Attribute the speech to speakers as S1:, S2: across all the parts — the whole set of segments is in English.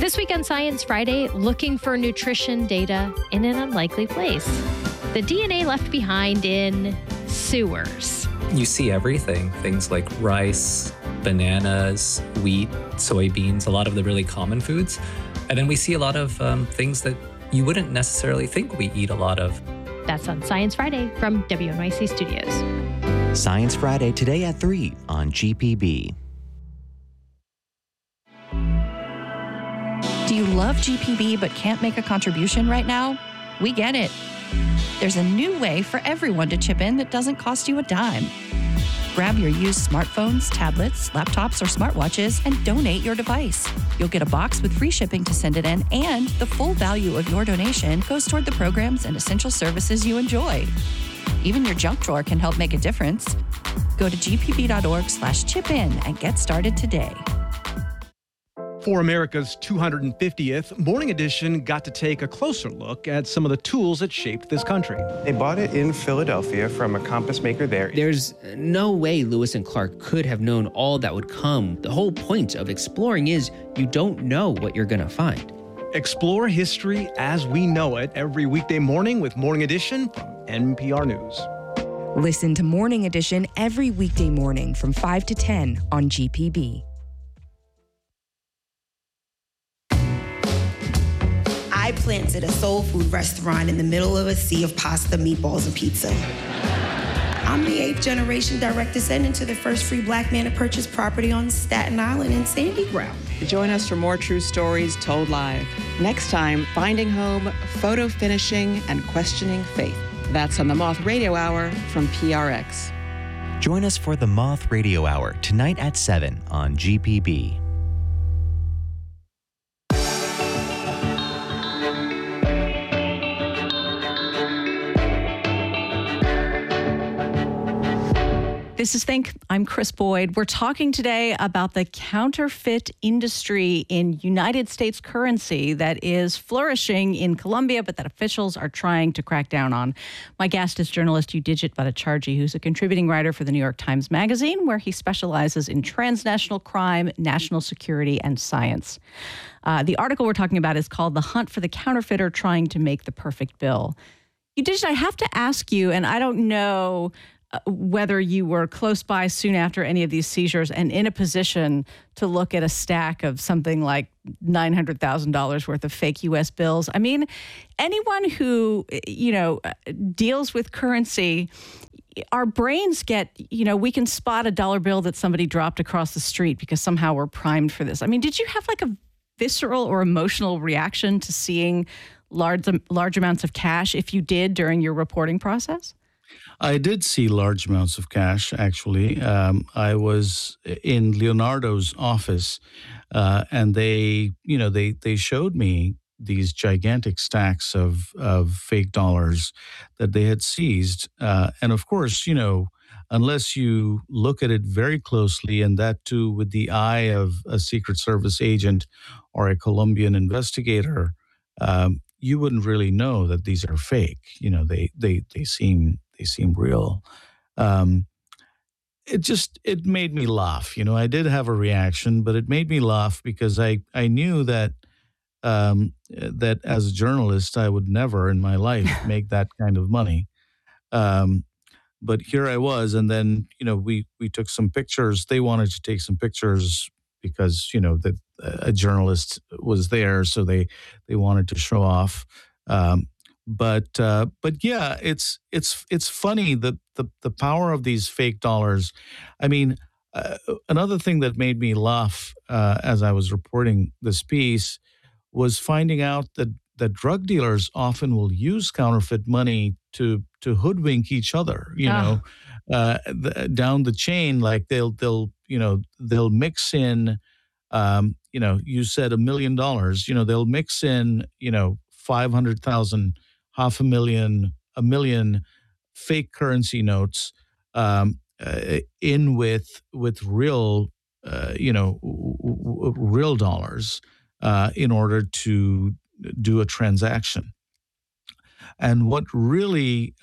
S1: This week on Science Friday, looking for nutrition data in an unlikely place. The DNA left behind in sewers.
S2: You see everything, things like rice, bananas, wheat, soybeans, a lot of the really common foods. And then we see a lot of things that you wouldn't necessarily think we eat a lot of.
S1: That's on Science Friday from WNYC Studios.
S3: Science Friday today at 3 on GPB.
S4: Do you love GPB but can't make a contribution right now? We get it. There's a new way for everyone to chip in that doesn't cost you a dime. Grab your used smartphones, tablets, laptops, or smartwatches and donate your device. You'll get a box with free shipping to send it in, and the full value of your donation goes toward the programs and essential services you enjoy. Even your junk drawer can help make a difference. Go to gpb.org/chip-in and get started today.
S5: For America's 250th, Morning Edition got to take a closer look at some of the tools that shaped this country.
S6: They bought it in Philadelphia from a compass maker there.
S7: There's no way Lewis and Clark could have known all that would come. The whole point of exploring is you don't know what you're going to find.
S5: Explore history as we know it every weekday morning with Morning Edition from NPR News.
S8: Listen to Morning Edition every weekday morning from 5 to 10 on GPB.
S9: I planted a soul food restaurant in the middle of a sea of pasta, meatballs, and pizza. I'm the 8th generation direct descendant to the first free black man to purchase property on Staten Island in Sandy Ground.
S10: Join us for more true stories told live. Next time, finding home, photo finishing, and questioning faith. That's on the Moth Radio Hour from PRX.
S3: Join us for the Moth Radio Hour tonight at 7 on GPB.
S4: This is Think. I'm Chris Boyd. We're talking today about the counterfeit industry in United States currency that is flourishing in Colombia, but that officials are trying to crack down on. My guest is journalist Udijit Bhattacharjee, who's a contributing writer for the New York Times Magazine, where he specializes in transnational crime, national security, and science. The article we're talking about is called "The Hunt for the Counterfeiter Trying to Make the Perfect Bill." Udijit, I have to ask you, and I don't know whether you were close by soon after any of these seizures and in a position to look at a stack of something like $900,000 worth of fake U.S. bills. I mean, anyone who, deals with currency, our brains get, we can spot a dollar bill that somebody dropped across the street because somehow we're primed for this. I mean, did you have like a visceral or emotional reaction to seeing large amounts of cash, if you did, during your reporting process?
S11: I did see large amounts of cash, actually. I was in Leonardo's office, and they showed me these gigantic stacks of fake dollars that they had seized. And of course, unless you look at it very closely, and that too with the eye of a Secret Service agent or a Colombian investigator, you wouldn't really know that these are fake. They seem real. It made me laugh. I did have a reaction, but it made me laugh because I knew that that as a journalist, I would never in my life make that kind of money. But here I was, and then we took some pictures. They wanted to take some pictures because that a journalist was there, so they wanted to show off. But yeah, it's funny that the power of these fake dollars. I mean, another thing that made me laugh as I was reporting this piece was finding out that drug dealers often will use counterfeit money to hoodwink each other. Down the chain, like they'll mix in. You said $1 million. They'll mix in 500,000. $500,000, $1 million fake currency notes in with real, real dollars in order to do a transaction. And what really,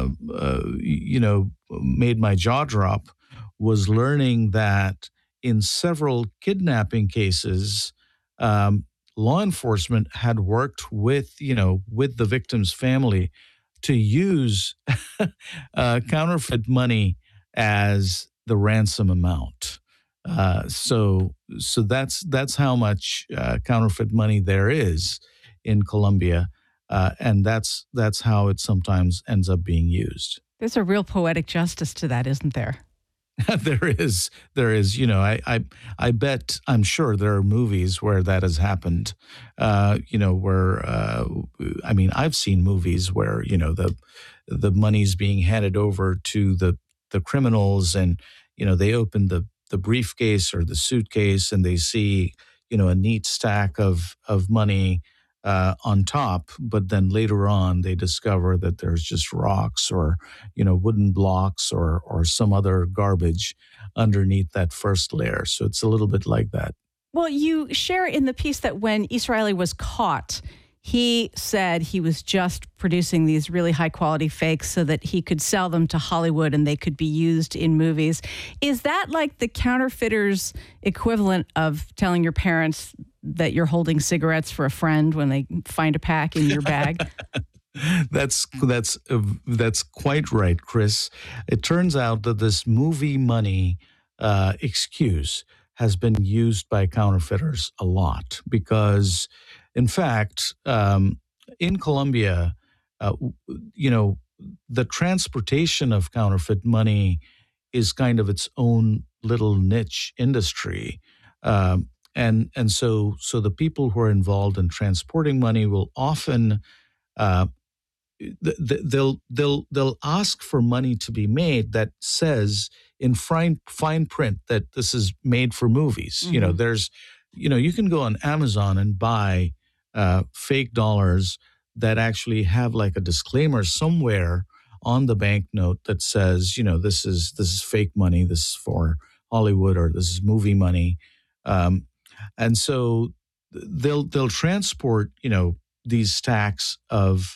S11: made my jaw drop was learning that in several kidnapping cases, law enforcement had worked with, with the victim's family to use counterfeit money as the ransom amount. So that's how much counterfeit money there is in Colombia, and that's how it sometimes ends up being used.
S4: There's a real poetic justice to that, isn't there?
S11: There is. I bet, I'm sure there are movies where that has happened. Where I've seen movies where the money's being handed over to the criminals, and they open the briefcase or the suitcase, and they see a neat stack of money on top, but then later on they discover that there's just rocks or wooden blocks or some other garbage underneath that first layer. So it's a little bit like that.
S4: Well, you share in the piece that when Israeli was caught, he said he was just producing these really high quality fakes so that he could sell them to Hollywood and they could be used in movies. Is that like the counterfeiter's equivalent of telling your parents that you're holding cigarettes for a friend when they find a pack in your bag?
S11: That's quite right, Chris. It turns out that this movie money excuse has been used by counterfeiters a lot because, in fact, in Colombia, the transportation of counterfeit money is kind of its own little niche industry. And so the people who are involved in transporting money will often they'll ask for money to be made that says in fine print that this is made for movies.
S4: Mm-hmm.
S11: There's you can go on Amazon and buy fake dollars that actually have like a disclaimer somewhere on the banknote that says this is fake money, this is for Hollywood, or this is movie money. And so they'll transport, these stacks of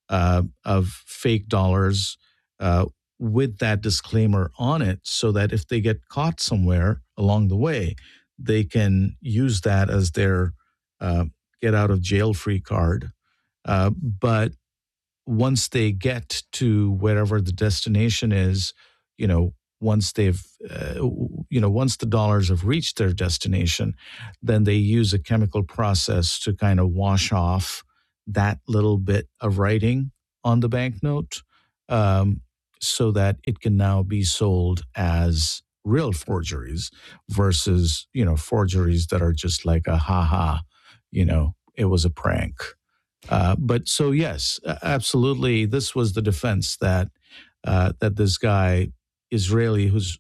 S11: fake dollars with that disclaimer on it, so that if they get caught somewhere along the way, they can use that as their get out of jail free card. But once they get to wherever the destination is, once they've, once the dollars have reached their destination, then they use a chemical process to kind of wash off that little bit of writing on the banknote, so that it can now be sold as real forgeries versus, forgeries that are just like a ha-ha, it was a prank. But so, yes, absolutely. This was the defense that this guy, Israeli, whose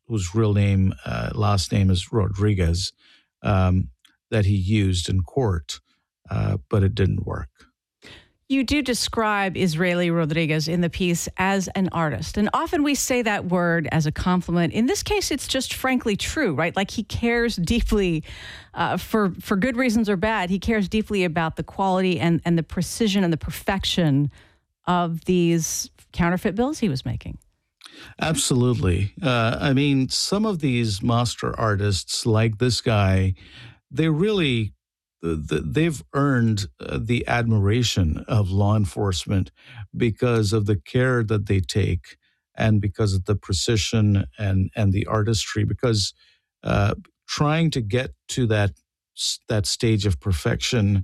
S11: last name is Rodriguez, that he used in court, but it didn't work.
S4: You do describe Israeli Rodriguez in the piece as an artist, and often we say that word as a compliment. In this case, it's just frankly true, right? Like he cares deeply, for good reasons or bad, he cares deeply about the quality and the precision and the perfection of these counterfeit bills he was making.
S11: Absolutely. Some of these master artists, like this guy, they've earned the admiration of law enforcement because of the care that they take and because of the precision and the artistry, because trying to get to that stage of perfection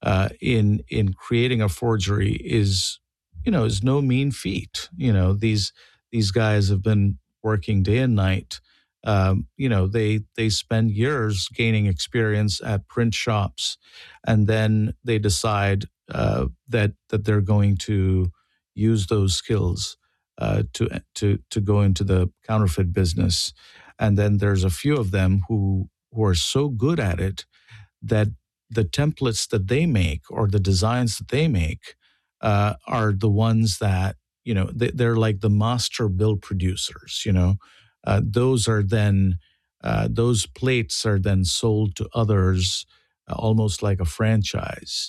S11: in creating a forgery is no mean feat. These guys have been working day and night. They spend years gaining experience at print shops, and then they decide that they're going to use those skills to go into the counterfeit business. And then there's a few of them who are so good at it that the templates that they make or the designs that they make are the ones that they're like the master bill producers. Those are then those plates are then sold to others, almost like a franchise.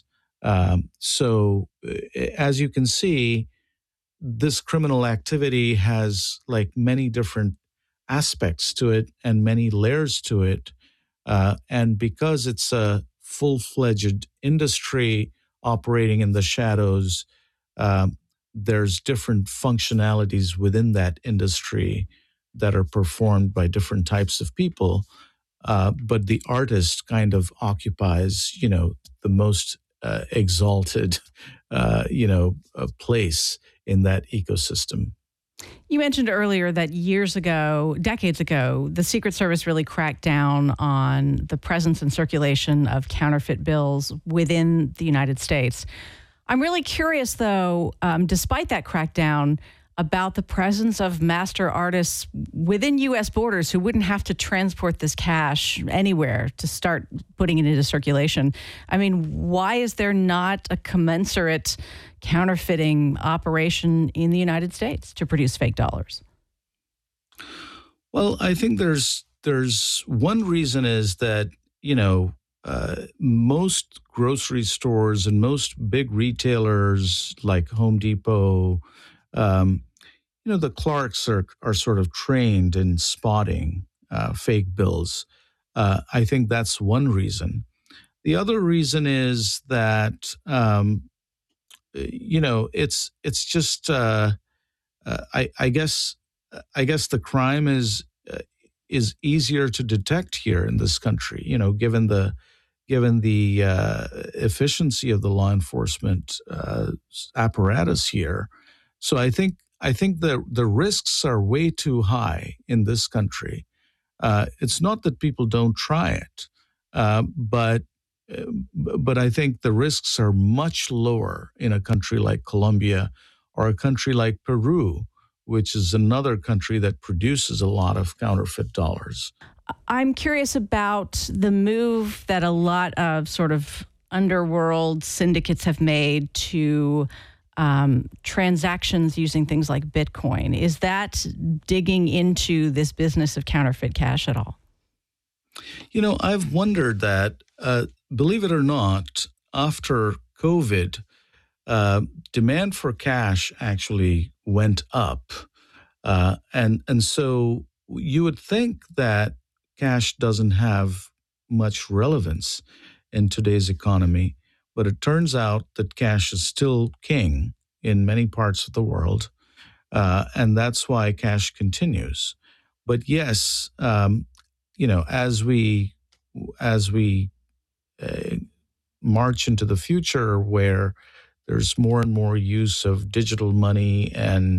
S11: So as you can see, this criminal activity has like many different aspects to it and many layers to it. And because it's a full-fledged industry operating in the shadows. There's different functionalities within that industry that are performed by different types of people. But the artist kind of occupies, the most exalted, place in that ecosystem.
S4: You mentioned earlier that decades ago, the Secret Service really cracked down on the presence and circulation of counterfeit bills within the United States. I'm really curious, though, despite that crackdown, about the presence of master artists within U.S. borders who wouldn't have to transport this cash anywhere to start putting it into circulation. I mean, why is there not a commensurate counterfeiting operation in the United States to produce fake dollars?
S11: Well, I think there's one reason is that, most grocery stores and most big retailers like Home Depot, the clerks are sort of trained in spotting fake bills. I think that's one reason. The other reason is that, it's just, I guess the crime is easier to detect here in this country, given the efficiency of the law enforcement apparatus here. So I think the risks are way too high in this country. It's not that people don't try it, but I think the risks are much lower in a country like Colombia or a country like Peru, which is another country that produces a lot of counterfeit dollars.
S4: I'm curious about the move that a lot of sort of underworld syndicates have made to transactions using things like Bitcoin. Is that digging into this business of counterfeit cash at all?
S11: I've wondered that, believe it or not, after COVID, demand for cash actually went up. And so you would think that cash doesn't have much relevance in today's economy, but it turns out that cash is still king in many parts of the world, and that's why cash continues. But yes, as we march into the future, where there's more and more use of digital money and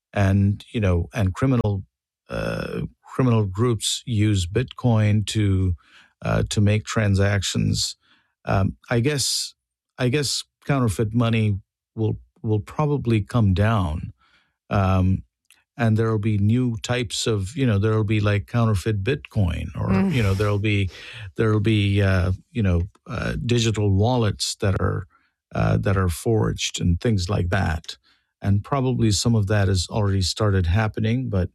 S11: criminal groups use Bitcoin to make transactions. I guess counterfeit money will probably come down, and there will be new types of there will be like counterfeit Bitcoin, or there will be digital wallets that are forged and things like that, and probably some of that has already started happening, but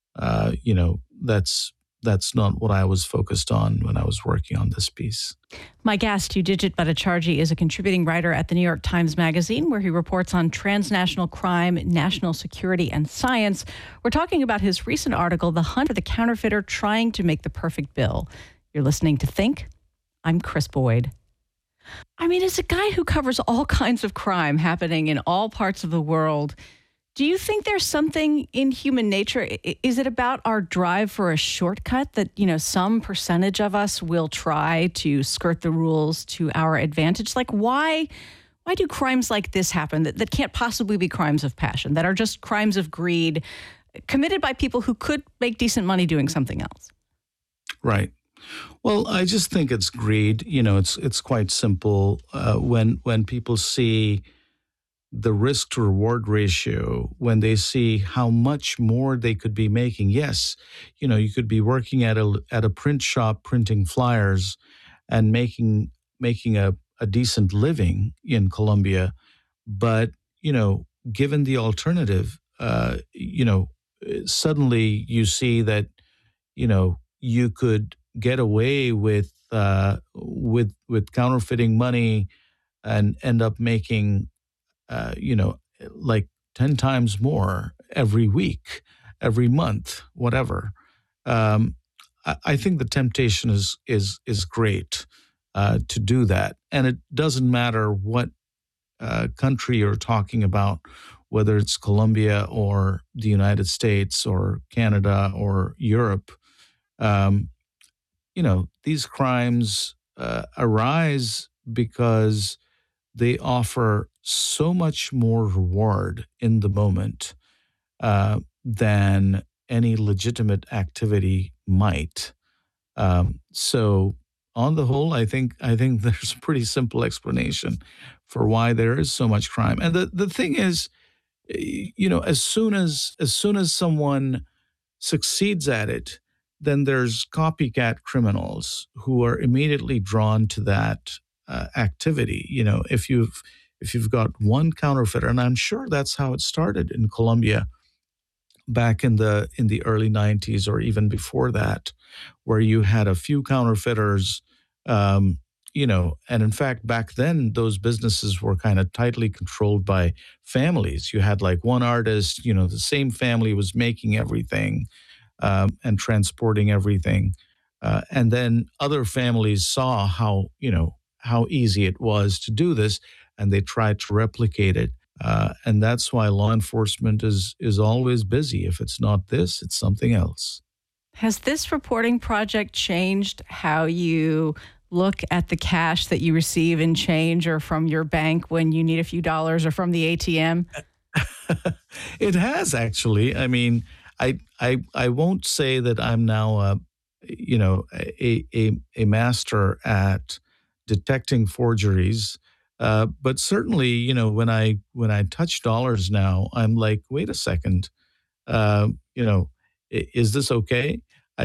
S11: that's not what I was focused on when I was working on this piece.
S4: My guest, Udijit Bhattacharjee, is a contributing writer at the New York Times Magazine, where he reports on transnational crime, national security, and science. We're talking about his recent article, The Hunt for the Counterfeiter Trying to Make the Perfect Bill. You're listening to Think. I'm Chris Boyd. I mean, as a guy who covers all kinds of crime happening in all parts of the world, do you think there's something in human nature? Is it about our drive for a shortcut that, some percentage of us will try to skirt the rules to our advantage? Like, why do crimes like this happen that can't possibly be crimes of passion, that are just crimes of greed committed by people who could make decent money doing something else?
S11: Right. Well, I just think it's greed. It's quite simple. When people see the risk to reward ratio, when they see how much more they could be making. Yes, you could be working at a print shop printing flyers and making a decent living in Colombia, but given the alternative, suddenly you see that you could get away with counterfeiting money and end up making like 10 times more every week, every month, whatever. I think the temptation is great. to do that. And it doesn't matter what country you're talking about, whether it's Colombia or the United States or Canada or Europe. These crimes arise because they offer so much more reward in the moment than any legitimate activity might. So on the whole, I think there's a pretty simple explanation for why there is so much crime. And the thing is, as soon as someone succeeds at it, then there's copycat criminals who are immediately drawn to that activity. If you've got one counterfeiter, and I'm sure that's how it started in Colombia back in the early 90s or even before that, where you had a few counterfeiters, and in fact, back then, those businesses were kind of tightly controlled by families. You had like one artist, the same family was making everything and transporting everything. And then other families saw how easy it was to do this, and they tried to replicate it. And that's why law enforcement is always busy. If it's not this, it's something else.
S4: Has this reporting project changed how you look at the cash that you receive in change or from your bank when you need a few dollars or from the ATM?
S11: It has, actually. I mean, I won't say that I'm now a master at detecting forgeries. But certainly, when I touch dollars now, I'm like, wait a second, is this okay?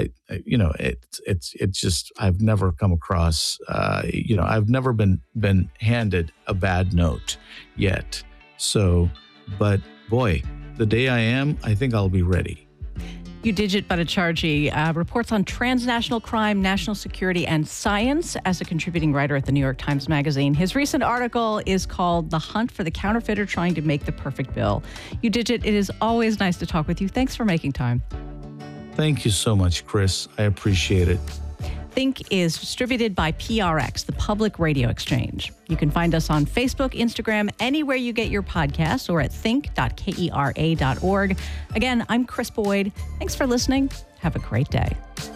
S11: It's just, I've never come across, I've never been handed a bad note yet. So, but boy, the day I am, I think I'll be ready.
S4: Udijit Bhattacharjee reports on transnational crime, national security, and science as a contributing writer at the New York Times Magazine. His recent article is called The Hunt for the Counterfeiter Trying to Make the Perfect Bill. Udijit, it is always nice to talk with you. Thanks for making time.
S11: Thank you so much, Chris. I appreciate it.
S4: Think is distributed by PRX, the Public Radio Exchange. You can find us on Facebook, Instagram, anywhere you get your podcasts, or at think.kera.org. Again, I'm Chris Boyd. Thanks for listening. Have a great day.